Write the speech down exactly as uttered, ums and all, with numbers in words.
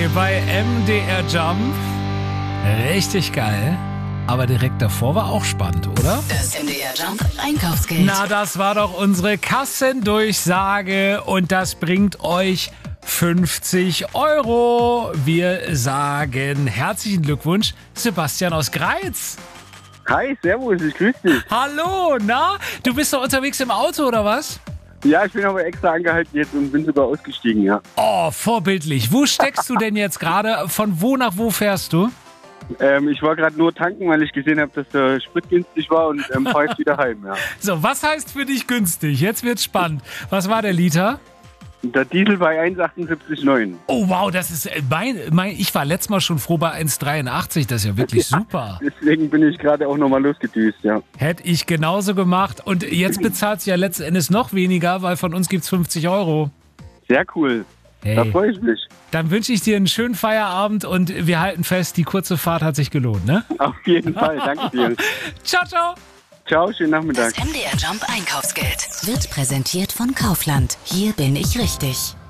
Hey, bei M D R Jump. Richtig geil. Aber direkt davor war auch spannend, oder? Das M D R Jump Einkaufsgeld. Na, das war doch unsere Kassendurchsage und das bringt euch fünfzig Euro. Wir sagen herzlichen Glückwunsch, Sebastian aus Greiz. Hi, servus, ich grüße dich. Hallo, na? Du bist doch unterwegs im Auto, oder was? Ja, ich bin aber extra angehalten jetzt und bin sogar ausgestiegen, ja. Oh, vorbildlich. Wo steckst du denn jetzt gerade? Von wo nach wo fährst du? Ähm, ich war gerade nur tanken, weil ich gesehen habe, dass der Sprit günstig war und ähm, fahre jetzt wieder heim, ja. So, was heißt für dich günstig? Jetzt wird's spannend. Was war der Liter? Der Diesel bei eins Komma achtundsiebzig Komma neun. Oh wow, das ist äh, mein, mein, ich war letztes Mal schon froh bei eins Komma dreiundachtzig, das ist ja wirklich super. Deswegen bin ich gerade auch nochmal losgedüst, ja. Hätte ich genauso gemacht und jetzt bezahlst du ja letzten Endes noch weniger, weil von uns gibt's fünfzig Euro. Sehr cool, Hey, da freue ich mich. dann wünsche ich dir einen schönen Feierabend und wir halten fest, die kurze Fahrt hat sich gelohnt, ne? Auf jeden Fall, danke dir. Ciao, ciao. Ciao, schönen Nachmittag. Das M D R Jump Einkaufsgeld wird präsentiert von Kaufland. Hier bin ich richtig.